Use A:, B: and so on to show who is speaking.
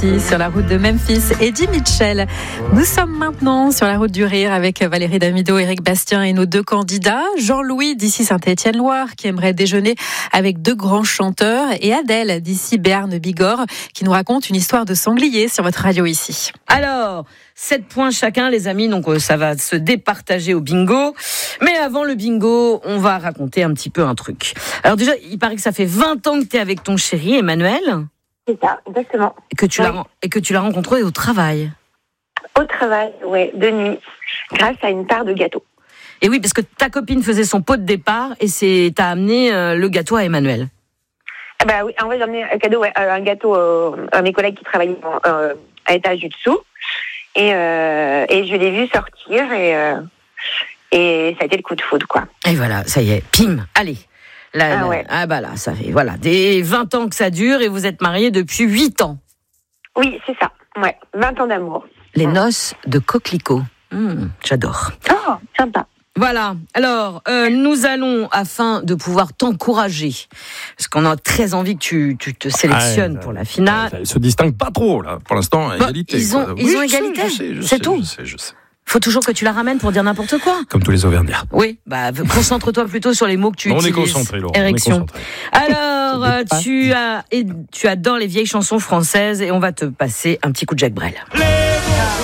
A: Sur la route de Memphis, Eddie Mitchell. Nous sommes maintenant sur la route du rire avec Valérie Damido, Éric Bastien et nos deux candidats. Jean-Louis d'ici Saint-Étienne-Loire qui aimerait déjeuner avec deux grands chanteurs et Adèle d'ici Béarn-Bigorre qui nous raconte une histoire de sanglier sur votre radio ici.
B: Alors, 7 points chacun les amis, donc ça va se départager au bingo. Mais avant le bingo, on va raconter un petit peu un truc. Alors déjà, il paraît que ça fait 20 ans que tu es avec ton chéri Emmanuel.
C: C'est ça, exactement.
B: Et que tu l'as rencontré au travail.
C: Au travail, ouais, de nuit, grâce à une part de gâteau.
B: Et oui, parce que ta copine faisait son pot de départ et t'as amené le gâteau à Emmanuel.
C: Ah bah oui, en fait j'ai amené un gâteau à mes collègues qui travaillaient à l'étage du dessous. Et je l'ai vu sortir et ça a été le coup de foudre, quoi.
B: Et voilà, ça y est, pim, allez.
C: Ouais.
B: Ah bah là, ça fait des 20 ans que ça dure et vous êtes mariés depuis 8 ans.
C: Oui, c'est ça. Ouais, 20 ans d'amour.
B: Les noces de coquelicot. J'adore.
C: Oh, sympa.
B: Voilà. Alors, nous allons, afin de pouvoir t'encourager, parce qu'on a très envie que tu te sélectionnes pour la finale.
D: Ils se distinguent pas trop, là, pour l'instant, égalité.
B: Ils ont égalité, c'est tout.
D: Je sais.
B: Faut toujours que tu la ramènes pour dire n'importe quoi.
D: Comme tous les Auvergnats.
B: Oui, concentre-toi plutôt sur les mots que tu utilises.
D: On est concentré, Laurent.
B: Érection. Alors, tu adores les vieilles chansons françaises et on va te passer un petit coup de Jacques Brel.